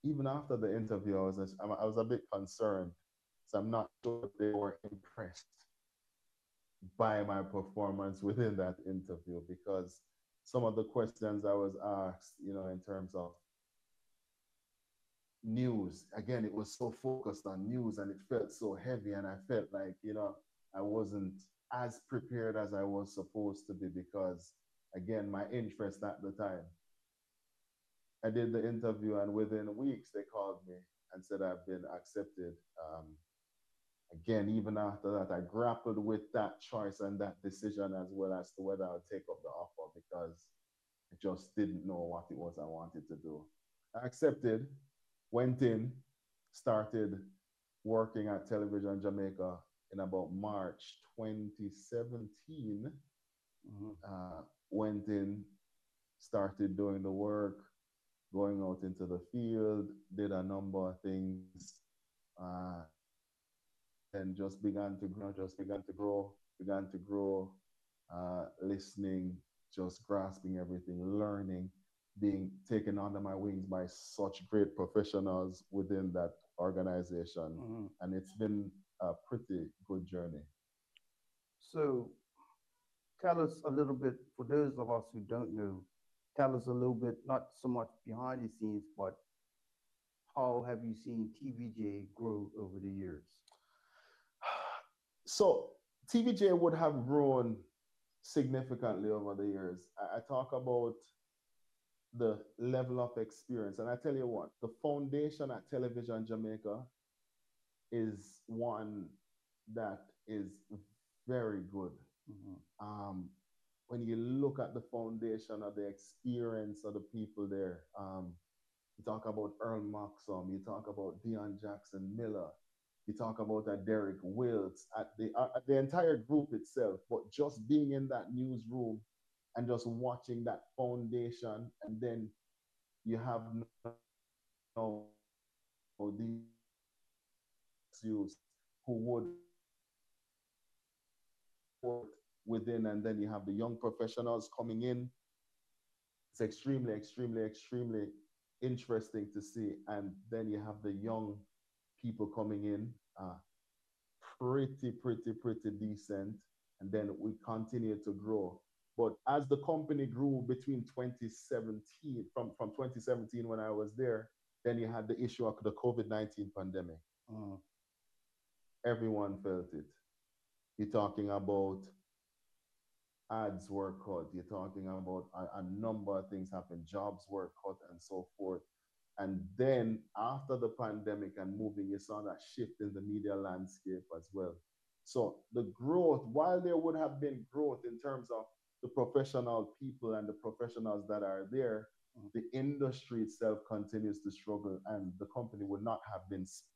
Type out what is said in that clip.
even after the interview, I was a bit concerned. So I'm not sure they were impressed by my performance within that interview because some of the questions I was asked, in terms of news, again, it was so focused on news and it felt so heavy. And I felt like, I wasn't as prepared as I was supposed to be because, again, my interest at the time. I did the interview, and within weeks, they called me and said I've been accepted. Again, even after that, I grappled with that choice and that decision as well as to whether I'll take up the offer because I just didn't know what it was I wanted to do. I accepted, went in, started working at Television Jamaica in about March 2017. Went in, started doing the work, going out into the field, did a number of things, and began to grow, listening, just grasping everything, learning, being taken under my wings by such great professionals within that organization. And it's been a pretty good journey. So tell us a little bit, for those of us who don't know, tell us a little bit, not so much behind the scenes, but how have you seen TVJ grow over the years? So TVJ would have grown significantly over the years. I talk about the level of experience. And I tell you what, the foundation at Television Jamaica is one that is very good. When you look at the foundation of the experience of the people there, you talk about Earl Maxum, you talk about Dion Jackson Miller, you talk about Derek Wills, at the entire group itself, but just being in that newsroom and just watching that foundation, and then you have these youths who would work within, and then you have the young professionals coming in. It's extremely, extremely, extremely interesting to see. And then you have the young people coming in, pretty, pretty, pretty decent. And then we continue to grow. But as the company grew between 2017, from 2017 when I was there, then you had the issue of the COVID-19 pandemic. Everyone felt it. You're talking about ads were cut. You're talking about a number of things happened. Jobs were cut and so forth. And then after the pandemic and moving, you saw that shift in the media landscape as well. So the growth, while there would have been growth in terms of the professional people and the professionals that are there, the industry itself continues to struggle, and the company would not have been